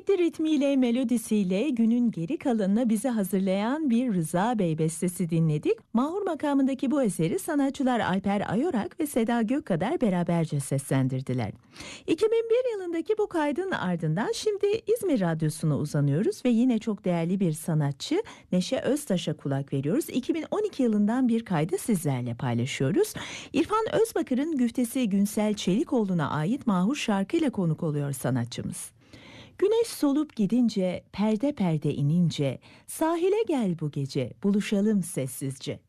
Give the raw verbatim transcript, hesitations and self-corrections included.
Renkli ritmiyle, melodisiyle günün geri kalanını bize hazırlayan bir Rıza Bey bestesi dinledik. Mahur makamındaki bu eseri sanatçılar Alper Ayorak ve Seda Gökkader beraberce seslendirdiler. iki bin bir yılındaki bu kaydın ardından şimdi İzmir Radyosu'na uzanıyoruz ve yine çok değerli bir sanatçı Neşe Öztaş'a kulak veriyoruz. iki bin on iki yılından bir kaydı sizlerle paylaşıyoruz. İrfan Özbakır'ın güftesi Günsel Çelikoğlu'na ait Mahur şarkıyla konuk oluyor sanatçımız. Güneş solup gidince, perde perde inince, sahile gel bu gece, buluşalım sessizce.